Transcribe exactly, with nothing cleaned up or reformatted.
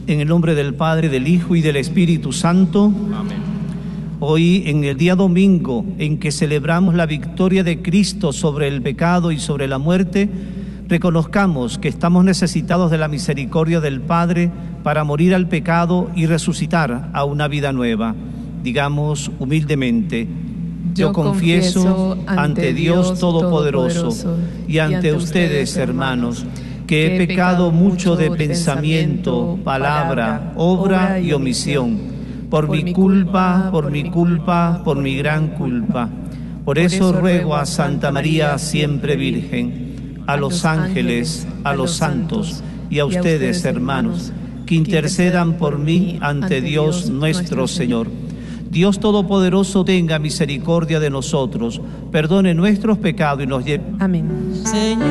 En el nombre del Padre, del Hijo y del Espíritu Santo. Amén. Hoy, en el día domingo, en que celebramos la victoria de Cristo sobre el pecado y sobre la muerte, reconozcamos que estamos necesitados de la misericordia del Padre para morir al pecado y resucitar a una vida nueva. Digamos humildemente: yo confieso ante Dios Todopoderoso y ante ustedes, hermanos, que he pecado mucho de pensamiento, palabra, obra y omisión, por mi culpa, por mi culpa, por mi gran culpa. Por eso ruego a Santa María, siempre Virgen, a los ángeles, a los santos y a ustedes, hermanos, que intercedan por mí ante Dios nuestro Señor. Dios Todopoderoso tenga misericordia de nosotros, perdone nuestros pecados y nos lleve. Amén. Señor.